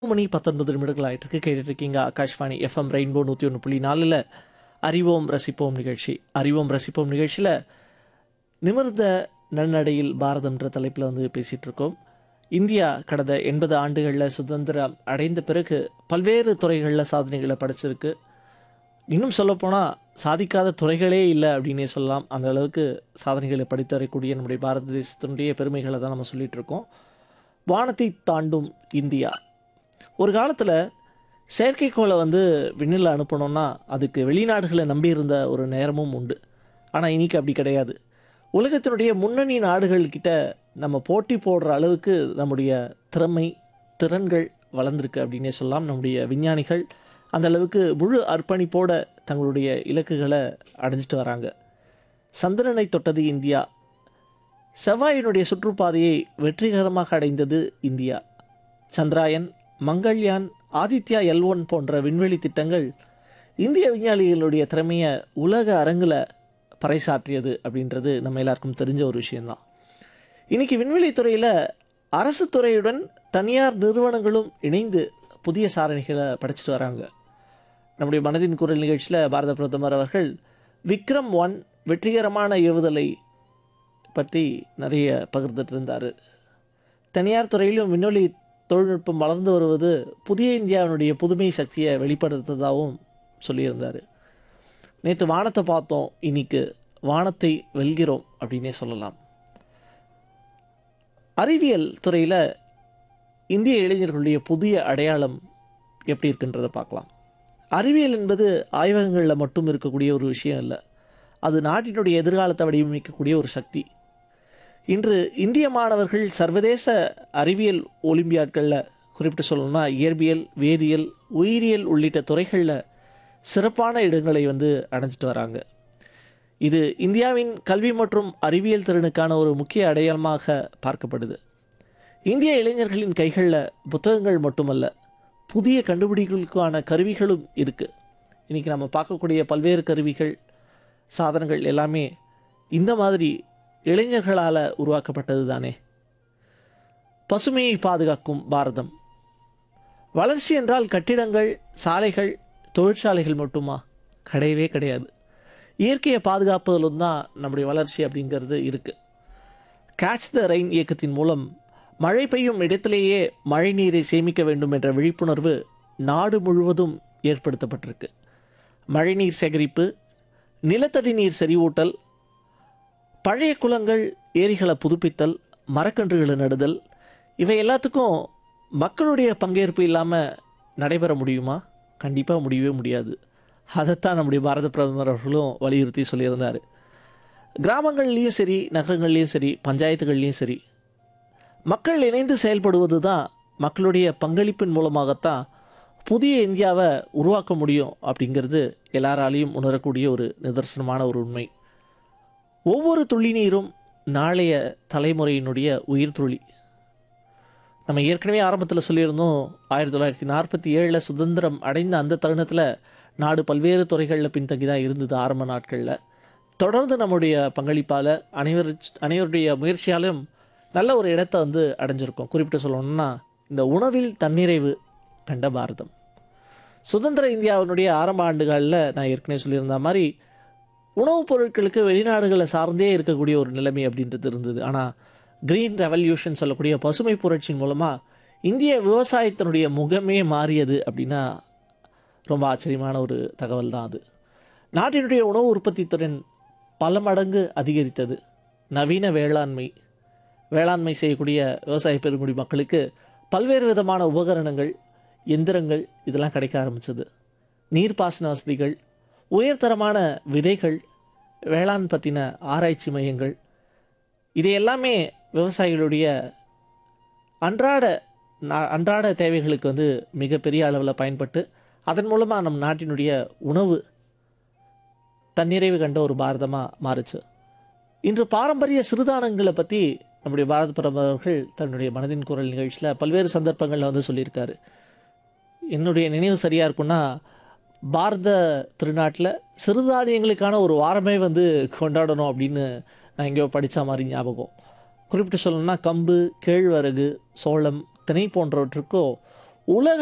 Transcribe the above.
மணி 19 நிமிடங்கள் ஆயிட்டிருக்கு. கேட்டுட்ருக்கீங்க ஆகாஷ்வாணி எஃப்எம் ரெயின்போ 101.4ல் அறிவோம் ரசிப்போம் நிகழ்ச்சி. அறிவோம் ரசிப்போம் நிகழ்ச்சியில் நிமிர்ந்த நன்னடையில் பாரதம்ன்ற தலைப்பில் பேசிகிட்டு இருக்கோம். இந்தியா கடந்த 80 ஆண்டுகளில் சுதந்திரம் அடைந்த பிறகு பல்வேறு துறைகளில் சாதனைகளை படைச்சிருக்கு. இன்னும் சொல்லப்போனால் சாதிக்காத துறைகளே இல்லை அப்படின்னே சொல்லலாம். அந்த அளவுக்கு சாதனைகளை படித்து வரக்கூடிய நம்முடைய பாரத தேசத்தினுடைய பெருமைகளை தான் நம்ம சொல்லிகிட்டு இருக்கோம். வானத்தை தாண்டும் இந்தியா. ஒரு காலத்தில் செயற்கைக்கோளை விண்ணில் அனுப்பணும்னா அதுக்கு வெளிநாடுகளை நம்பியிருந்த ஒரு நேரமும் உண்டு. ஆனால் இன்றைக்கி அப்படி கிடையாது. உலகத்தினுடைய முன்னணி நாடுகள்கிட்ட நம்ம போட்டி போடுற அளவுக்கு நம்முடைய திறன்கள் வளர்ந்துருக்கு அப்படின்னே சொல்லலாம். நம்முடைய விஞ்ஞானிகள் அந்த அளவுக்கு முழு அர்ப்பணிப்போடு தங்களுடைய இலக்குகளை அடைஞ்சிட்டு வராங்க. சந்திரனை தொட்டது இந்தியா. செவ்வாயினுடைய சுற்றுப்பாதையை வெற்றிகரமாக அடைந்தது இந்தியா. சந்திராயன், மங்கள்யான், ஆதித்யா L1 போன்ற விண்வெளி திட்டங்கள் இந்திய விஞ்ஞானிகளுடைய திறமையை உலக அரங்கில் பறைசாற்றியது அப்படின்றது நம்ம எல்லாருக்கும் தெரிஞ்ச ஒரு விஷயந்தான். இன்றைக்கி விண்வெளி துறையில் அரசு துறையுடன் தனியார் நிறுவனங்களும் இணைந்து புதிய சாதனைகளை படைச்சிட்டு வராங்க. நம்முடைய மனதின் குரல் நிகழ்ச்சியில் பாரத பிரதமர் அவர்கள் விக்ரம் 1 வெற்றிகரமான ஏவுதலை பற்றி நிறைய பகிர்ந்துட்டு இருந்தார். தனியார் துறையிலும் விண்வெளி தொழில்நுட்பம் வளர்ந்து வருவது புதிய இந்தியாவினுடைய புதுமை சக்தியை வெளிப்படுத்துவதாகவும் சொல்லியிருந்தார். நேற்று வானத்தை பார்த்தோம், இன்னைக்கு வானத்தை வெல்கிறோம் அப்படின்னே சொல்லலாம். அறிவியல் துறையில் இந்திய இளைஞர்களுடைய புதிய அடையாளம் எப்படி இருக்குன்றதை பார்க்கலாம். அறிவியல் என்பது ஆய்வகங்களில் மட்டும் இருக்கக்கூடிய ஒரு விஷயம் இல்லை. அது நாட்டினுடைய எதிர்காலத்தை வடிவமைக்கக்கூடிய ஒரு சக்தி. இன்று இந்திய மாணவர்கள் சர்வதேச அறிவியல் ஒலிம்பியாட்களில் குறிப்பிட்டு சொல்லணும்னா இயற்பியல், வேதியியல், உயிரியல் உள்ளிட்ட துறைகளில் சிறப்பான இடங்களை அடைஞ்சிட்டு வராங்க. இது இந்தியாவின் கல்வி மற்றும் அறிவியல் திறனுக்கான ஒரு முக்கிய அடையாளமாக பார்க்கப்படுது. இந்திய இளைஞர்களின் கைகளில் புத்தகங்கள் மட்டுமல்ல, புதிய கண்டுபிடிப்புகளுக்கான கருவிகளும் இருக்குது. இன்றைக்கி நம்ம பார்க்கக்கூடிய பல்வேறு கருவிகள், சாதனங்கள் எல்லாமே இந்த மாதிரி இளைஞர்களால் உருவாக்கப்பட்டது தானே. பசுமையை பாதுகாக்கும் பாரதம். வளர்ச்சி என்றால் கட்டிடங்கள், சாலைகள், தொழிற்சாலைகள் மட்டுமா? கிடையவே கிடையாது. இயற்கையை பாதுகாப்பதிலும் தான் நம்முடைய வளர்ச்சி அப்படிங்கிறது இருக்குது. கேட்ச் த ரெயின் இயக்கத்தின் மூலம் மழை பெய்யும் இடத்திலேயே மழை நீரை சேமிக்க வேண்டும் என்ற விழிப்புணர்வு நாடு முழுவதும் ஏற்படுத்தப்பட்டிருக்கு. மழைநீர் சேகரிப்பு, நிலத்தடி நீர் செறிவூட்டல், பழைய குளங்கள், ஏரிகளை புதுப்பித்தல், மரக்கன்றுகளை நடுதல், இவை எல்லாத்துக்கும் மக்களுடைய பங்கேற்பு இல்லாமல் நடைபெற முடியுமா? கண்டிப்பாக முடியவே முடியாது. அதைத்தான் நம்முடைய பாரத பிரதமர் அவர்களும் வலியுறுத்தி சொல்லியிருந்தார். கிராமங்கள்லேயும் சரி, நகரங்கள்லேயும் சரி, பஞ்சாயத்துகள்லேயும் சரி, மக்கள் இணைந்து செயல்படுவது தான், மக்களுடைய பங்களிப்பின் மூலமாகத்தான் புதிய இந்தியாவை உருவாக்க முடியும் அப்படிங்கிறது எல்லாராலையும் உணரக்கூடிய ஒரு நிதர்சனமான ஒரு உண்மை. ஒவ்வொரு துளி நீரும் நாளைய தலைமுறையினுடைய உயிர் துளி. நம்ம ஏற்கனவே ஆரம்பத்தில் சொல்லியிருந்தோம், 1947 சுதந்திரம் அடைந்த அந்த தருணத்தில் நாடு பல்வேறு துறைகளில் பின்தங்கி தான் இருந்தது. ஆரம்ப நாட்களில் தொடர்ந்து நம்முடைய பங்களிப்பால் அனைவருடைய முயற்சியாலும் நல்ல ஒரு இடத்தை அடைஞ்சிருக்கோம். குறிப்பிட்டு சொல்லணும்னா இந்த உணவில் தன்னிறைவு கண்ட பாரதம். சுதந்திர இந்தியாவினுடைய ஆரம்ப ஆண்டுகளில் நான் ஏற்கனவே சொல்லியிருந்த மாதிரி உணவுப் பொருட்களுக்கு வெளிநாடுகளை சார்ந்தே இருக்கக்கூடிய ஒரு நிலைமை அப்படின்றது இருந்தது. ஆனால் கிரீன் ரெவல்யூஷன் சொல்லக்கூடிய பசுமை புரட்சியின் மூலமாக இந்திய விவசாயத்தினுடைய முகமே மாறியது அப்படின்னா ரொம்ப ஆச்சரியமான ஒரு தகவல் தான் அது. நாட்டினுடைய உணவு உற்பத்தி திறன் பல மடங்கு அதிகரித்தது. நவீன வேளாண்மை செய்யக்கூடிய விவசாய பெருங்குடி மக்களுக்கு பல்வேறு விதமான உபகரணங்கள், எந்திரங்கள் இதெல்லாம் கிடைக்க ஆரம்பித்தது. நீர்ப்பாசன வசதிகள், உயர்தரமான விதைகள், வேளாண் பற்றின ஆராய்ச்சி மையங்கள், இது எல்லாமே விவசாயிகளுடைய அன்றாட தேவைகளுக்கு மிகப்பெரிய அளவில் பயன்பட்டு அதன் மூலமாக நம் நாட்டினுடைய உணவு தன்னிறைவு கண்ட ஒரு பாரதமாக மாறுச்சு. இன்று பாரம்பரிய சிறுதானங்களை பற்றி நம்முடைய பாரத பிரதமர்கள் தன்னுடைய மனதின் குரல் நிகழ்ச்சியில் பல்வேறு சந்தர்ப்பங்களில் சொல்லியிருக்காரு. என்னுடைய நினைவு சரியாக இருக்குன்னா, பாரத திருநாட்டில் சிறுதானியங்களுக்கான ஒரு வாரமே கொண்டாடணும் அப்படின்னு நான் எங்கேயோ படித்த மாதிரி ஞாபகம். குறிப்பிட்டு சொல்லணும்னா கம்பு, கேழ்வரகு, சோளம், திணை போன்றவற்றுக்கோ உலக